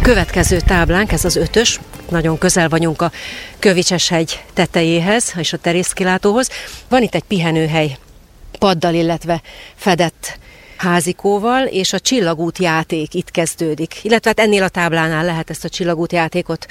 Következő táblánk, ez az 5-ös, nagyon közel vagyunk a Kövicses-hegy tetejéhez és a terészkilátóhoz. Van itt egy pihenőhely paddal, illetve fedett házikóval, és a csillagút játék itt kezdődik. Illetve hát ennél a táblánál lehet ezt a csillagút játékot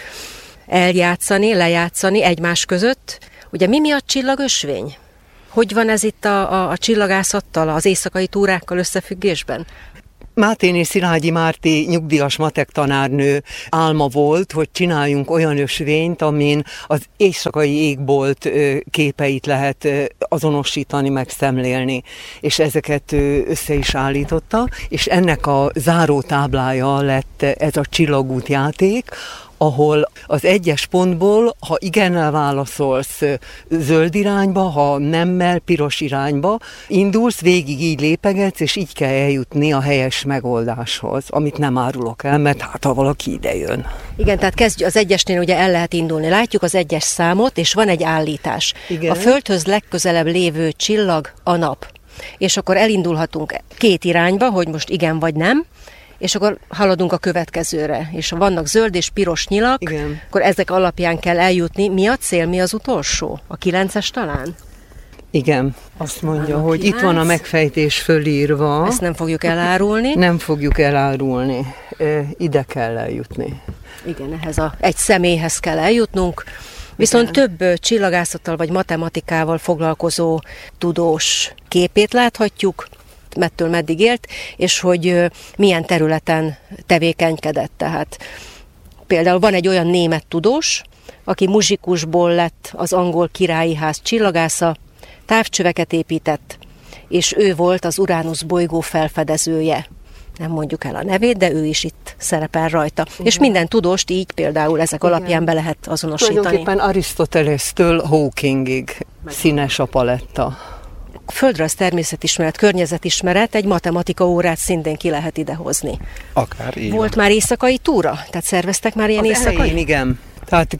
lejátszani egymás között. Ugye mi miatt csillagösvény? Hogy van ez itt a csillagászattal, az éjszakai túrákkal összefüggésben? Máténé Szilágyi Márti nyugdíjas matek tanárnő álma volt, hogy csináljunk olyan ösvényt, amin az éjszakai égbolt képeit lehet azonosítani, megszemlélni. És ezeket össze is állította, és ennek a záró táblája lett ez a csillagút játék, ahol az egyes pontból, ha igennel válaszolsz, zöld irányba, ha nemmel, piros irányba indulsz, végig így lépegetsz, és így kell eljutni a helyes megoldáshoz, amit nem árulok el, mert hát ha valaki ide jön. Igen, tehát az egyesnél ugye el lehet indulni. Látjuk az egyes számot, és van egy állítás. Igen. A Földhöz legközelebb lévő csillag a nap. És akkor elindulhatunk két irányba, hogy most igen vagy nem, és akkor haladunk a következőre. És ha vannak zöld és piros nyilak, igen, akkor ezek alapján kell eljutni. Mi a cél, mi az utolsó? A 9-es talán? Igen, azt mondja, hogy itt van a megfejtés fölírva. Ezt nem fogjuk elárulni. Nem fogjuk elárulni. Ide kell eljutni. Igen, ehhez egy személyhez kell eljutnunk. Viszont több csillagászattal vagy matematikával foglalkozó tudós képét láthatjuk, mettől meddig élt, és hogy milyen területen tevékenykedett. Tehát például van egy olyan német tudós, aki muzsikusból lett az angol királyi ház csillagásza, távcsöveket épített, és ő volt az Uránusz bolygó felfedezője. Nem mondjuk el a nevét, de ő is itt szerepel rajta. Igen. És minden tudóst így például ezek alapján be lehet azonosítani. Tulajdonképpen Arisztotelesztől Hawkingig színes a paletta. Földrajz, természetismeret, környezetismeret, egy matematika órát szintén ki lehet idehozni. Akár így. Volt már éjszakai túra? Tehát szerveztek már ilyen éjszakai? Elején, igen. Tehát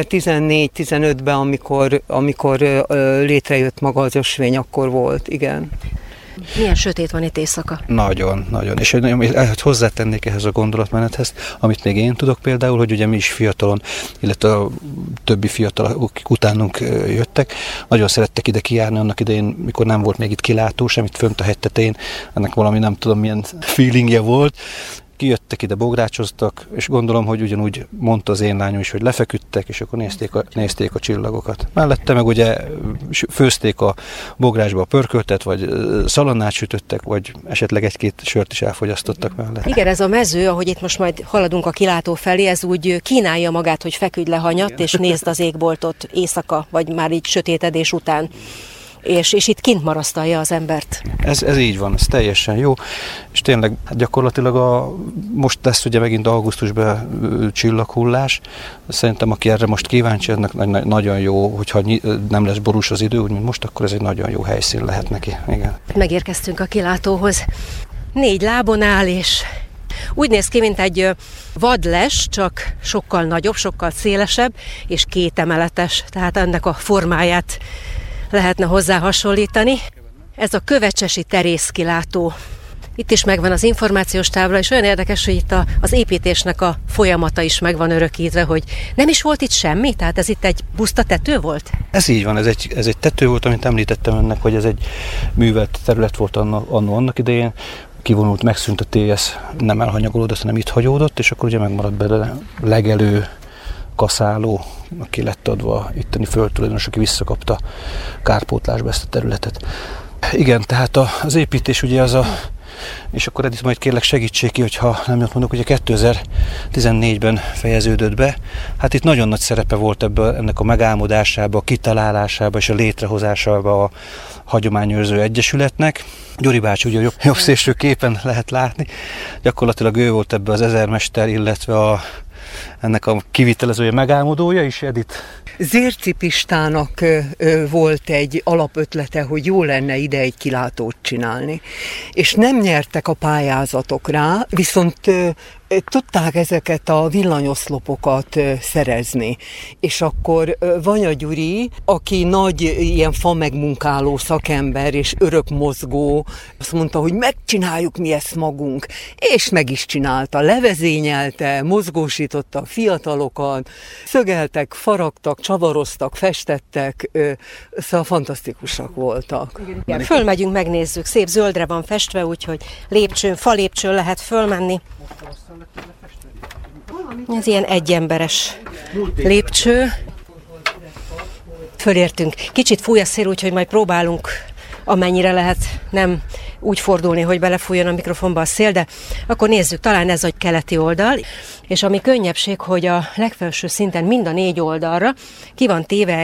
2014-15-ben, amikor létrejött maga az ösvény, akkor volt, igen. Milyen sötét van itt éjszaka? Nagyon, nagyon. És hozzátennék ehhez a gondolatmenethez, amit még én tudok például, hogy ugye mi is fiatalon, illetve a többi fiatal, akik utánunk jöttek, nagyon szerettek ide kijárni annak idején, mikor nem volt még itt kilátó, semmit fönt a hegy tetején, ennek valami nem tudom milyen feelingje volt. Kijöttek ide, bográcsoztak, és gondolom, hogy ugyanúgy mondta az én lányom is, hogy lefeküdtek, és akkor nézték a csillagokat. Mellette meg ugye főzték a bográcsba a pörköltet, vagy szalonnát sütöttek, vagy esetleg egy-két sört is elfogyasztottak mellette. Igen, ez a mező, ahogy itt most majd haladunk a kilátó felé, ez úgy kínálja magát, hogy feküdj le hanyat, és nézd az égboltot éjszaka, vagy már így sötétedés után. És itt kint marasztalja az embert. Ez így van, ez teljesen jó, és tényleg gyakorlatilag most lesz ugye megint augusztusban csillaghullás. Szerintem aki erre most kíváncsi, ennek nagyon jó, hogyha nem lesz borús az idő, úgy mint most, akkor ez egy nagyon jó helyszín lehet neki. Igen. Megérkeztünk a kilátóhoz. 4 lábon áll, és úgy néz ki, mint egy vadles, csak sokkal nagyobb, sokkal szélesebb, és 2 emeletes, tehát ennek a formáját lehetne hozzá hasonlítani. Ez a kövecsesi terészkilátó. Itt is megvan az információs tábla, és olyan érdekes, hogy itt az építésnek a folyamata is meg van örökítve, hogy nem is volt itt semmi? Tehát ez itt egy puszta tető volt? Ez így van, ez egy tető volt, amit említettem önnek, hogy ez egy művelt terület volt annak idején. Kivonult, megszűnt a TS, nem elhanyagolódott, hanem itt hagyódott, és akkor ugye megmaradt belőle legelő, kaszáló, aki lett adva itteni földtulajdonos, aki visszakapta kárpótlásba ezt a területet. Igen, tehát az építés ugye és akkor Edith majd kérlek segítség ki, hogyha nem jött mondok, ugye 2014-ben fejeződött be. Hát itt nagyon nagy szerepe volt ennek a megálmodásába, a kitalálásába és a létrehozásába a Hagyományőrző Egyesületnek. Gyuri bácsi ugye jobb szélső képen lehet látni. Gyakorlatilag ő volt ebbe az ezermester, illetve ennek a kivitelezője, megálmodója is, Edith? Zérczy Pistának volt egy alapötlete, hogy jó lenne ide egy kilátót csinálni. És nem nyertek a pályázatok rá, viszont tudták ezeket a villanyoszlopokat szerezni. És akkor Vanya Gyuri, aki nagy ilyen fa megmunkáló szakember és örökmozgó, azt mondta, hogy megcsináljuk mi ezt magunk. És meg is csinálta. Levezényelte, mozgósította a fiatalokat, szögeltek, faragtak, csavaroztak, festettek, szóval fantasztikusak voltak. Igen, fölmegyünk, megnézzük. Szép zöldre van festve, úgyhogy falépcsőn lehet fölmenni. Ez ilyen egyemberes lépcső. Fölértünk. Kicsit fúj a szél, úgyhogy majd próbálunk amennyire lehet nem úgy fordulni, hogy belefújjon a mikrofonba a szél, de akkor nézzük, talán ez a keleti oldal, és ami könnyebbség, hogy a legfelső szinten mind a 4 oldalra ki van téve